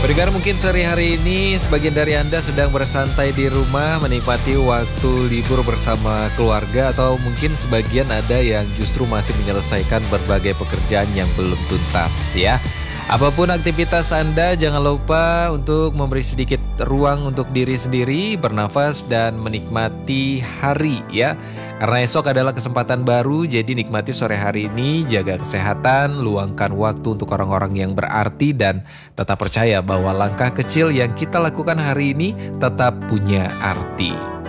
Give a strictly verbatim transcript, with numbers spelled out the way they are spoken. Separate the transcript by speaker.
Speaker 1: Pendengar, mungkin sore hari ini sebagian dari Anda sedang bersantai di rumah menikmati waktu libur bersama keluarga, atau mungkin sebagian ada yang justru masih menyelesaikan berbagai pekerjaan yang belum tuntas ya. Apapun aktivitas Anda, jangan lupa untuk memberi sedikit ruang untuk diri sendiri, bernafas dan menikmati hari ya. Karena esok adalah kesempatan baru, jadi nikmati sore hari ini, jaga kesehatan, luangkan waktu untuk orang-orang yang berarti, dan tetap percaya bahwa langkah kecil yang kita lakukan hari ini tetap punya arti.